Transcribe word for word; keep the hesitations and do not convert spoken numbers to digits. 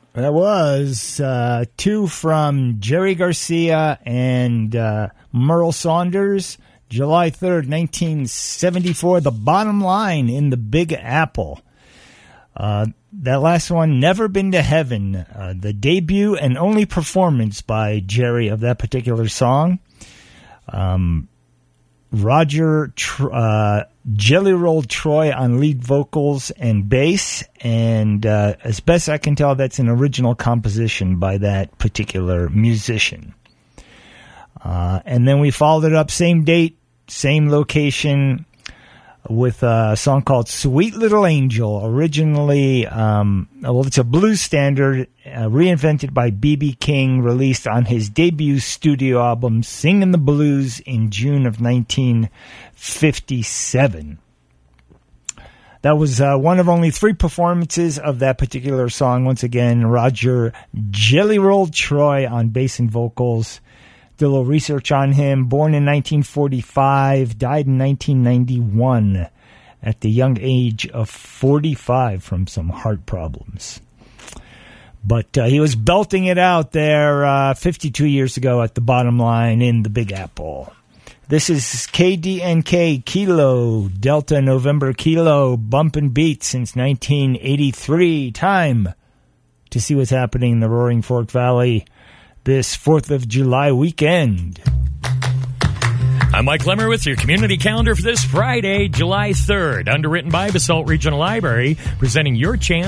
That was uh, two from Jerry Garcia and uh, Merle Saunders. July third, nineteen seventy-four, The Bottom Line in the Big Apple. Uh, that last one, Never Been to Heaven, uh, the debut and only performance by Jerry of that particular song. Um, Roger Tr- uh, Jelly Roll Troy on lead vocals and bass, and uh, as best I can tell, that's an original composition by that particular musician. Uh, and then we followed it up, same date, same location, with a song called Sweet Little Angel, originally, um, well, it's a blues standard, uh, reinvented by B B King, released on his debut studio album, Singin' the Blues, in June of nineteen fifty-seven. That was uh, one of only three performances of that particular song. Once again, Roger Jelly Roll Troy on bass and vocals. Did a little research on him. Born in nineteen forty-five, died in nineteen ninety-one at the young age of forty-five from some heart problems. But uh, he was belting it out there uh, fifty-two years ago at the Bottom Line in the Big Apple. This is K D N K Kilo, Delta November Kilo, bumping beats since nineteen eighty-three. Time to see what's happening in the Roaring Fork Valley this fourth of July weekend. I'm Mike Lemmer with your community calendar for this Friday, July third. Underwritten by Basalt Regional Library, presenting your chance